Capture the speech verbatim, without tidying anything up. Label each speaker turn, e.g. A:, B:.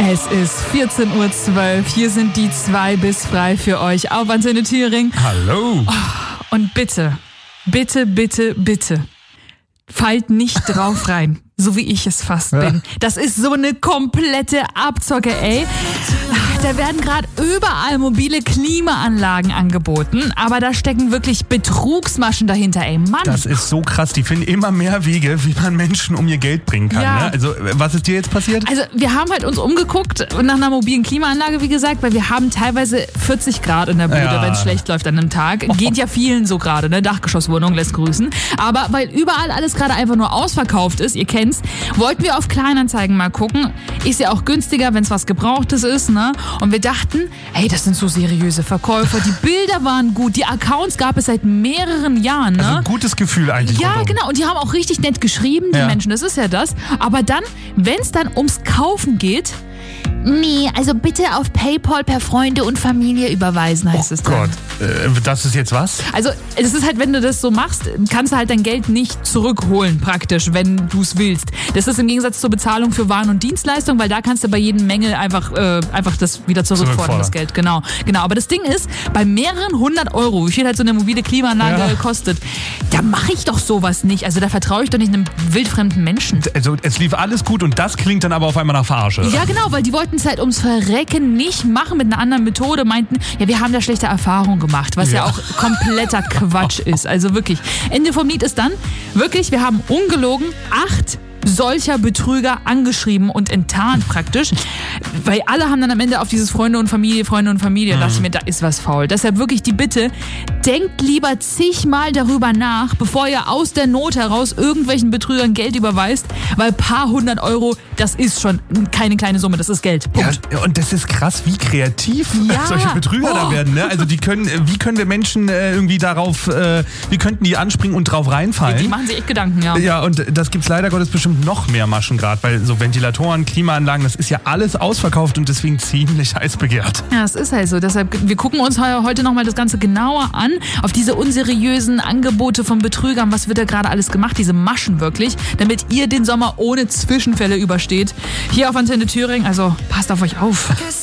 A: Es ist vierzehn Uhr zwölf. Hier sind die zwei bis frei für euch auf Antenne Thüringen.
B: Hallo.
A: Oh, und bitte, bitte, bitte, bitte, fallt nicht drauf rein, so wie ich es fast
B: Ja.
A: bin. Das ist so eine komplette Abzocke, ey. Da werden gerade überall mobile Klimaanlagen angeboten, aber da stecken wirklich Betrugsmaschen dahinter, ey, Mann.
B: Das ist so krass. Die finden immer mehr Wege, wie man Menschen um ihr Geld bringen kann.
A: Ja.
B: Ne? Also, was ist dir jetzt passiert?
A: Also wir haben halt uns umgeguckt nach einer mobilen Klimaanlage, wie gesagt, weil wir haben teilweise vierzig Grad in der Bude,
B: Ja.
A: wenn es schlecht läuft an einem Tag. Geht ja vielen so gerade, ne? Dachgeschosswohnung lässt grüßen. Aber weil überall alles gerade einfach nur ausverkauft ist, ihr kennt's, wollten wir auf Kleinanzeigen mal gucken. Ist ja auch günstiger, wenn es was Gebrauchtes ist, ne? Und wir dachten, hey, das sind so seriöse Verkäufer. Die Bilder waren gut, die Accounts gab es seit mehreren Jahren, ne?
B: Also ein gutes Gefühl eigentlich.
A: Ja,
B: rundum.
A: genau. Und die haben auch richtig nett geschrieben, die
B: Ja.
A: Menschen. Das ist ja das. Aber dann, wenn es dann ums Kaufen geht, nee, also bitte auf PayPal per Freunde und Familie überweisen, heißt
B: Oh
A: es dann.
B: Gott, äh, das ist jetzt was?
A: Also es ist halt, wenn du das so machst, kannst du halt dein Geld nicht zurückholen praktisch, wenn du es willst. Das ist im Gegensatz zur Bezahlung für Waren und Dienstleistungen, weil da kannst du bei jedem Mängel einfach, äh, einfach das wieder zurückfordern,
B: Zurückfordern.
A: das Geld. Genau, genau. Aber das Ding ist, bei mehreren hundert Euro, wie viel halt so eine mobile Klimaanlage
B: Ja.
A: kostet, da mache ich doch sowas nicht. Also da vertraue ich doch nicht einem wildfremden Menschen.
B: Also, es lief alles gut und das klingt dann aber auf einmal nach Verarsche.
A: Ja, genau, weil die wollten es halt ums Verrecken nicht machen mit einer anderen Methode, meinten, ja, wir haben da schlechte Erfahrungen gemacht, was ja,
B: Ja.
A: auch kompletter Quatsch ist. Also wirklich, Ende vom Lied ist dann, wirklich, wir haben ungelogen acht solcher Betrüger angeschrieben und enttarnt praktisch, weil alle haben dann am Ende auf dieses Freunde und Familie, Freunde und Familie, mhm. dachte ich mir, da ist was faul. Deshalb wirklich die Bitte, denkt lieber zigmal darüber nach, bevor ihr aus der Not heraus irgendwelchen Betrügern Geld überweist, weil paar hundert Euro, das ist schon keine kleine Summe, das ist Geld. Punkt.
B: Ja, und das ist krass, wie kreativ
A: Ja.
B: solche Betrüger
A: Oh.
B: da werden. Ne? Also die können, wie können wir Menschen äh, irgendwie darauf, äh, wie könnten die anspringen und drauf reinfallen?
A: Die machen sich echt Gedanken, ja.
B: Ja, und das gibt's leider Gottes bestimmt noch mehr Maschen gerade, weil so Ventilatoren, Klimaanlagen, das ist ja alles ausverkauft und deswegen ziemlich heiß begehrt.
A: Ja, es ist halt so. Deshalb, wir gucken uns heute nochmal das Ganze genauer an, auf diese unseriösen Angebote von Betrügern. Was wird da gerade alles gemacht? Diese Maschen wirklich, damit ihr den Sommer ohne Zwischenfälle übersteht. Hier auf Antenne Thüringen, also passt auf euch auf.